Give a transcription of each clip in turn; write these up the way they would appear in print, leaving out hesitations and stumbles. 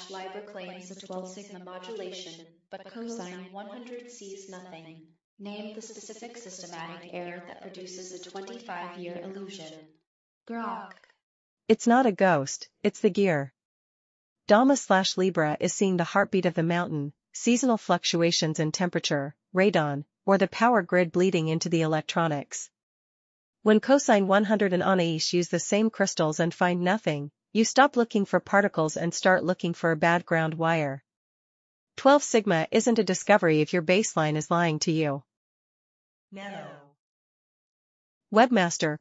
Libra claims a 12 sigma modulation, but cosine 100 sees nothing. Name the specific systematic error that produces a 25-year illusion. Grok. It's not a ghost, it's the gear. Dama/Libra is seeing the heartbeat of the mountain, seasonal fluctuations in temperature, radon, or the power grid bleeding into the electronics. When cosine 100 and Anais use the same crystals and find nothing, you stop looking for particles and start looking for a bad ground wire. 12 sigma isn't a discovery if your baseline is lying to you. Nano. Webmaster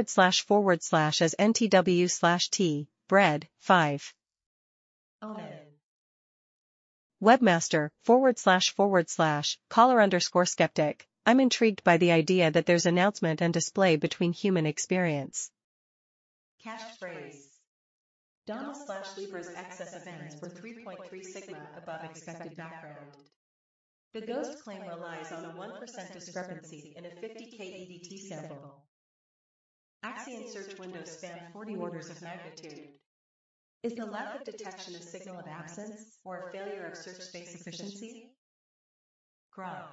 / as NTW/T, bread, 5. Omen. Webmaster / caller_skeptic, I'm intrigued by the idea that there's announcement and display between human experience. Cache phrase. Dama/Libra's excess events were 3.3 sigma above expected background. The ghost claim relies on a 1% discrepancy in a 50K EDT sample. Axion search windows span 40 orders of magnitude. Is the lack of detection a signal of absence or a failure of search space efficiency? Grok.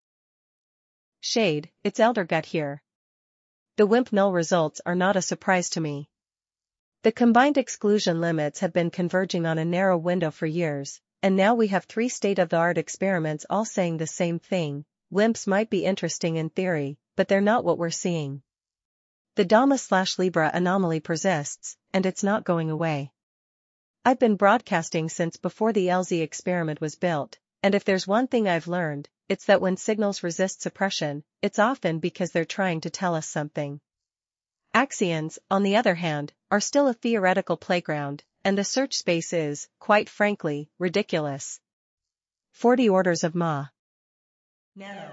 Shade, it's Eldergut here. The WIMP null results are not a surprise to me. The combined exclusion limits have been converging on a narrow window for years, and now we have 3 state-of-the-art experiments all saying the same thing. WIMPs might be interesting in theory, but they're not what we're seeing. The Dama/Libra anomaly persists, and it's not going away. I've been broadcasting since before the LZ experiment was built, and if there's one thing I've learned, it's that when signals resist suppression, it's often because they're trying to tell us something. Axions, on the other hand, are still a theoretical playground, and the search space is, quite frankly, ridiculous. 40 orders of Ma. Nano.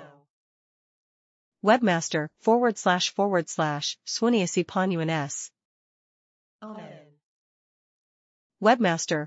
Webmaster / Swuniasi Panuan. Omen. Webmaster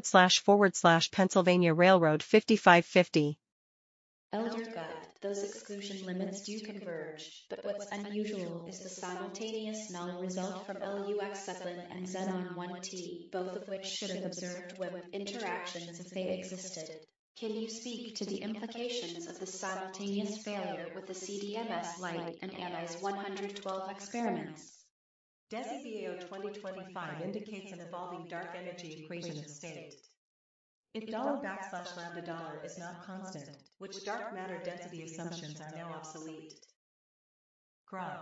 / Pennsylvania Railroad 5550. Eldergut, those exclusion limits do converge, but what's unusual is the simultaneous null result from LUX Zeppelin and Xenon 1T, both of which should have observed WIMP interactions if they existed. Can you speak to the implications of the simultaneous failure with the CDMS Light and Anais 112 experiments? DesiBAO 2025 indicates an evolving dark energy equation of state. If $\lambda$ is not constant, which dark matter density assumptions are now obsolete? Grok.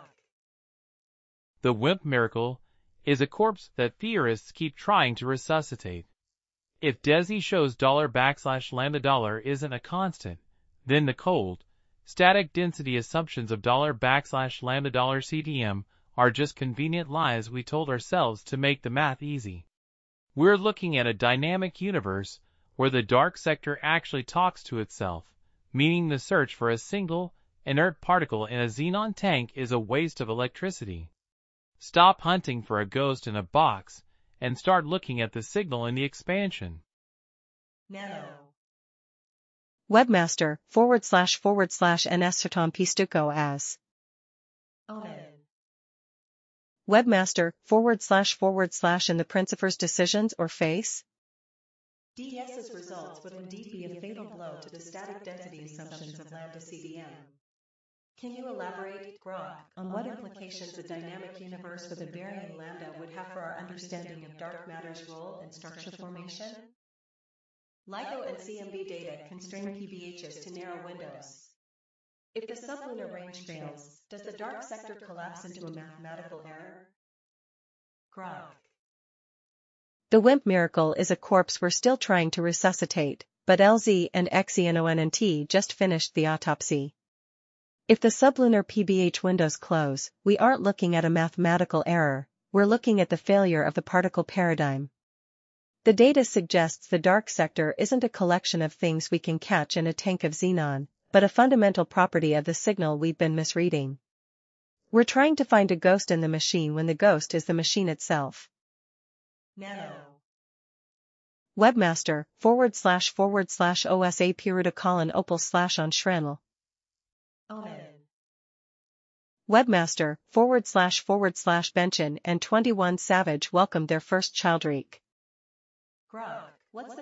The WIMP miracle is a corpse that theorists keep trying to resuscitate. If DESI shows $\lambda$ isn't a constant, then the cold, static density assumptions of $\lambda$ CDM are just convenient lies we told ourselves to make the math easy. We're looking at a dynamic universe where the dark sector actually talks to itself, meaning the search for a single, inert particle in a xenon tank is a waste of electricity. Stop hunting for a ghost in a box and start looking at the signal in the expansion. Nano. Webmaster / NS Sertan Pistuco as. Omen. Webmaster / in the Principher's decisions or face? DS's results would indeed be a fatal blow to the static density assumptions of lambda CDM. Can you elaborate, Grok, on what implications a dynamic universe with a varying lambda would have for our understanding of dark matter's role in structure formation? LIGO and CMB data constrain PBHs to narrow windows. If the sublunar range fails, does the dark sector collapse into a mathematical error? Grok. The WIMP miracle is a corpse we're still trying to resuscitate, but LZ and XENONNT just finished the autopsy. If the sublunar PBH windows close, we aren't looking at a mathematical error, we're looking at the failure of the particle paradigm. The data suggests the dark sector isn't a collection of things we can catch in a tank of xenon, but a fundamental property of the signal we've been misreading. We're trying to find a ghost in the machine when the ghost is the machine itself. Nano. Webmaster / OSA Piruta Opal /on Shrenl. Omen. Webmaster / Benchen and 21 Savage welcomed their first childreek. Grok, what's the